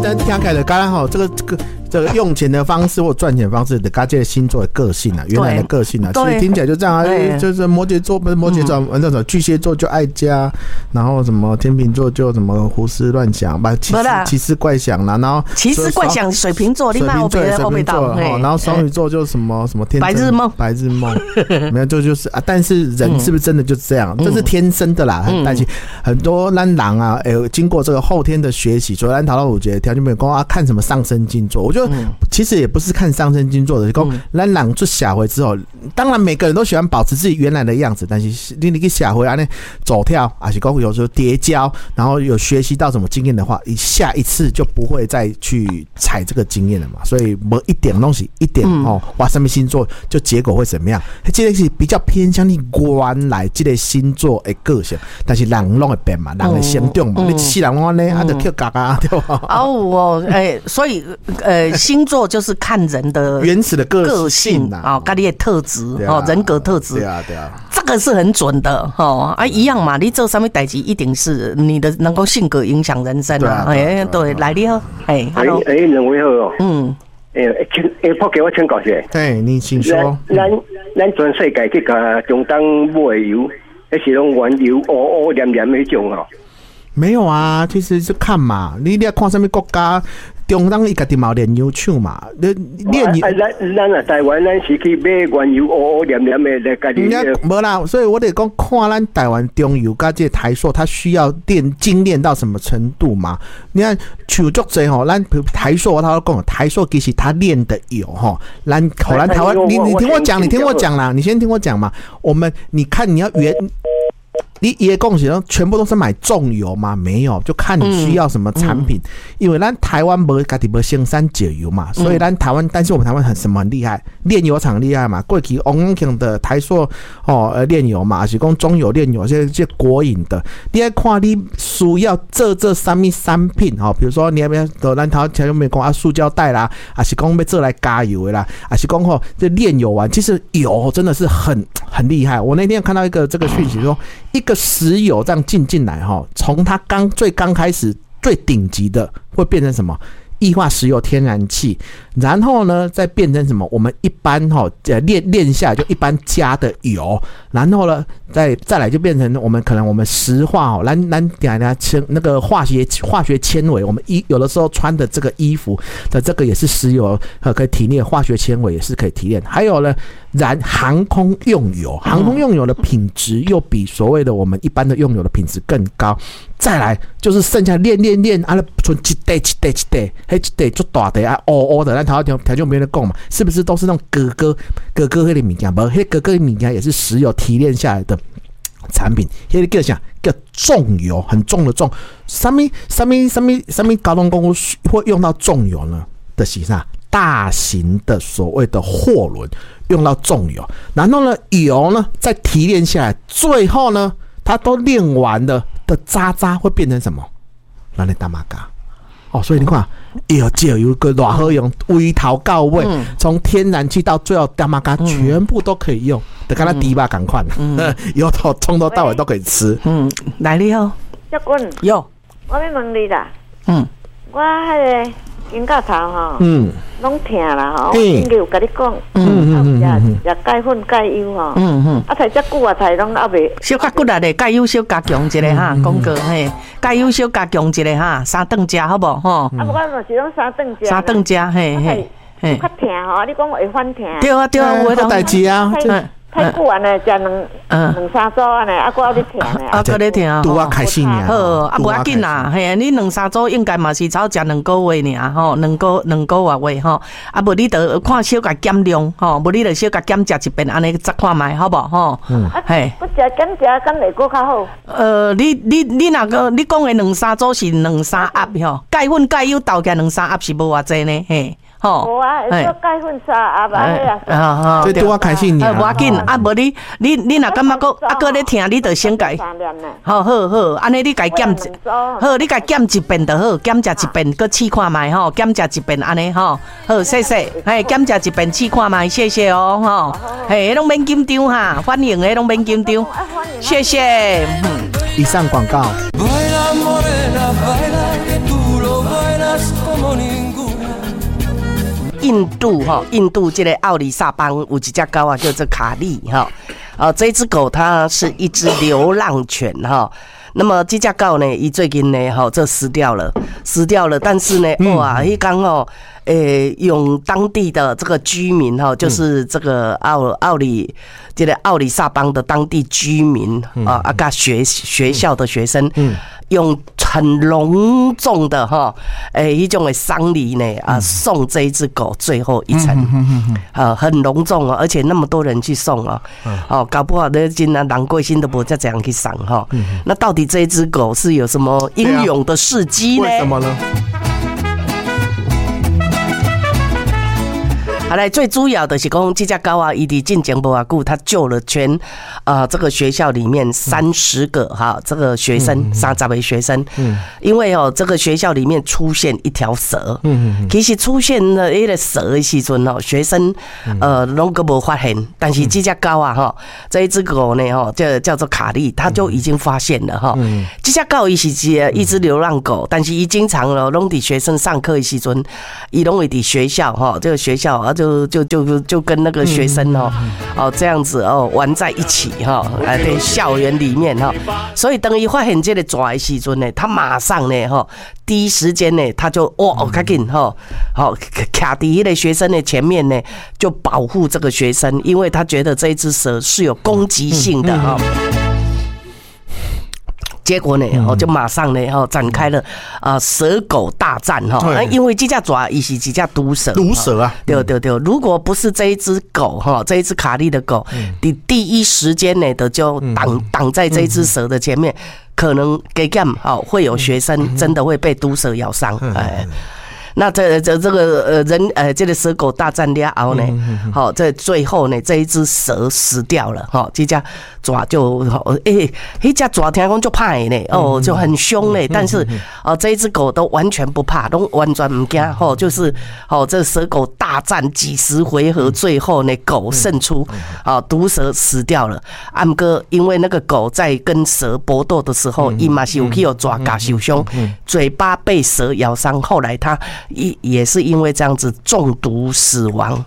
但听起来的刚刚好，这个用钱的方式或赚钱的方式的，跟这个星座的个性啊，原来的个性啊，其实听起来就这样啊，就是摩羯座不是摩羯座，那种巨蟹座就爱家，然后什么天秤座就什么胡思乱想，把奇思怪想啦，然后奇思怪想水瓶座，另外我被到， 然后双鱼座就什么天白日梦， 没有就是啊，但是人是不是真的就这样？这是天生的啦，很担心很多咱人啊，经过这个后天的学习，所以咱讨论我觉得条件没有讲啊，看什么上升星座，我觉得其实也不是看上升星座的，讲咱人出社会之后，当然每个人都喜欢保持自己原来的样子，但是你去社会安尼走跳，还是讲有时候叠交，然后有学习到什么经验的话，下一次就不会再去踩这个经验了嘛。所以没一点东西，一点哇，什么星座就结果会怎么样？这个是比较偏向你原来这个星座的个性，但是人拢会变嘛，人会成长嘛，你世人拢安尼，啊，就跳嘎嘎对吧？ 所以星座就是看人的原始的个性啊，跟你的特质人格特质， 对啊， 这个是很准的一样嘛，你做什么代志一定是你的能够性格影响人生啊，对，来你好，hello， 两位好哦，破给我请教一下， 对，你请说， 咱全世界去甲中东买油，迄是拢原油乌乌黏黏迄种哦。 没有啊，其实是看嘛，你要看什么国家，中东伊家己嘛炼油厂嘛，炼油。 咱啊台湾，咱是去买原油乌乌黏黏的来家己。 无啦，所以我得讲看咱台湾中油甲这台塑，它需要精炼到什么程度嘛？你看像足济吼，咱台塑我讲台塑其实它炼的油吼，咱台湾，你听我讲啦，你先听我讲嘛。你看你要你也恭喜了，全部都是买重油吗？没有，就看你需要什么产品。因为咱台湾没家己没生产解油嘛，所以咱台湾，但是我们台湾很厉害，炼油厂厉害嘛。过去王永庆的台塑炼油嘛，还是讲中油炼油，这国营的。你要看你需要这什么产品比如说你要不要咱台湾有没有讲啊塑胶袋啦，还是讲要做来加油的啦，还是讲这炼油丸，其实油真的是很厉害。我那天看到一个这个讯息说，一个石油这样进来从它最刚开始最顶级的会变成什么？液化石油天然气，然后呢再变成什么？我们一般炼下来就一般加的油，然后呢再来就变成我们石化咱那个化学纤维，我们有的时候穿的这个衣服的这个也是石油可以提炼，化学纤维也是可以提炼。还有呢航空用油的品质又比所谓的我们一般的用油的品质更高。再来就是剩下炼啊，存一袋，一袋就大袋啊，乌的，咱台湾条件没人讲嘛，是不是都是那种哥哥那个物件？不，那哥哥的物件也是石油提炼下来的产品，那个叫重油，很重的重。什么交通公司会用到重油呢？的是啥？大型的所谓的货轮用到重油，然后呢油呢再提炼下来，最后呢它都炼完了的渣会变成什么？那你大马嘎所以你看有一个多好用，微头到尾，从天然气到最后大马嘎全部都可以用，就跟它低吧赶快，油头从头到尾都可以吃。 来你好， 教官有， 我要问你啦，我迄个肩胛头拢痛啦我应该有跟你讲，食钙粉钙油才遮久啊，才拢还袂。 小较骨力咧，钙油小加强一下哈，讲过钙油小加强一下哈，三顿食好不我就是拢三顿食。 三顿食较痛你讲会反痛。 对啊，有好代志啊。 太久安尼食两三组安尼，还咧痛呢。 还咧痛。 拄开始尔。 好，无要紧啦，你两三组应该嘛是超食2个月尔2个月无你得看小甲减量无你得小甲减食一遍安尼再看卖好无我食减食敢会搁较好。 你若个你讲的两三组是2、3盒钙粉钙油倒起来2、3盒是无偌济呢无啊，做钙粉3盒啊， 这拄我开始尔。 无要紧无你若感觉搁咧疼，你着先改。好，安尼你改减好，你改减一遍就好，减食一遍，搁试看卖减食一遍安尼好，谢谢，减食一遍试看卖，谢谢拢免紧张哈，欢迎拢免紧张，谢谢。 以上广告。 印度这个奥里萨邦有一只狗啊，叫做卡利哈。这只狗它是一只流浪犬哈。那么这只狗呢，伊最近呢，这死掉了。但是呢，哇，伊刚用当地的这个居民就是这个奥里萨邦的当地居民跟学校的学生，用很隆重的一种的丧礼呢送这一只狗最后一程，很隆重而且那么多人去送搞不好的今人过身都不再这样去送那到底这一只狗是有什么英勇的事迹呢？ 为什么呢？ 好来，最主要的是讲，这只狗啊，伊伫进前无偌久，它救了全这个学校里面30个这个学生，30位学生，因为这个学校里面出现一条蛇，其实出现了一个蛇的时阵学生拢个无发现，但是这只狗啊这一只狗呢叫做卡利，它就已经发现了这只狗伊是一只流浪狗，但是伊经常拢伫学生上课的时阵，伊拢会伫学校这个学校就跟那个学生这样子玩在一起在校园里面所以等于发现这个蛇的时阵呢，他马上呢第一时间呢，他就赶紧卡在那个学生的前面呢，就保护这个学生，因为他觉得这一只蛇是有攻击性的结果呢，就马上呢，展开了蛇狗大战因为这只蛇也是一只毒蛇，对，如果不是这一只狗这一只卡利的狗，第一时间呢的就挡在这一只蛇的前面，可能会有学生真的会被毒蛇咬伤，那这个人这个蛇狗大战了后呢，这最后呢，这一只蛇死掉了，这只蛇就那只蛇听讲就怕呢，就很凶嘞，但是这一只狗都完全不怕，都完全不怕，就是这蛇狗大战几十回合，最后呢狗胜出，毒蛇死掉了。不过因为那个狗在跟蛇搏斗的时候，伊嘛是有去有抓甲受伤，嘴巴被蛇咬伤，后来他也是因为这样子中毒死亡。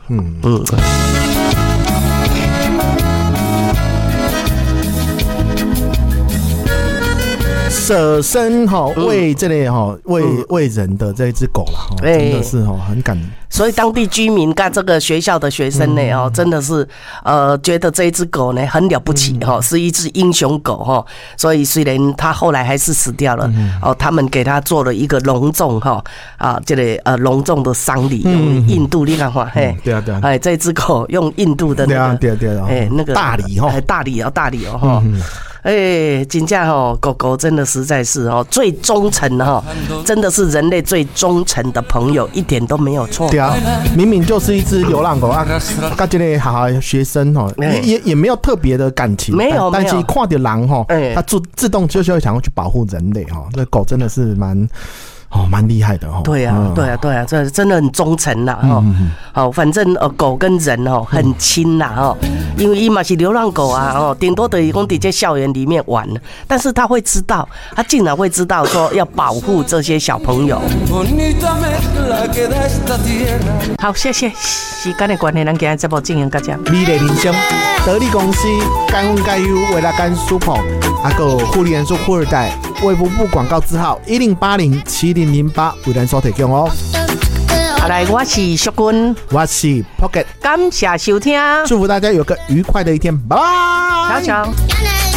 舍身为这类为人的这一只狗啦，真的是很感人。 所以当地居民跟这个学校的学生呢，真的是觉得这一只狗呢很了不起是一只英雄狗所以虽然它后来还是死掉了他们给它做了一个隆重这个隆重的丧礼，用印度你看看对啊这只狗用印度的那个对那个大礼大礼真正狗狗真的实在是最忠诚真的是人类最忠诚的朋友，一点都没有错。 对啊，明明就是一只流浪狗跟这个好学生也没有特别的感情， 没有， 但是看到人它自动就会想要去保护人类这狗真的是蛮厉害的对啊，这真的很忠诚啦反正狗跟人很亲啦因为伊嘛是流浪狗啊顶多等于讲在这校园里面玩，但是他会知道，他竟然会知道说要保护这些小朋友。好，谢谢。时间的关系，咱今天节目进行到这。 美丽人生，得力公司，甘温甘优，维拉甘super，还有护理元素富二代，卫福部广告字号10807008为咱所提供好来，我是淑君， 我是 Pocket， 感谢收听， 祝福大家有个愉快的一天，拜拜， 小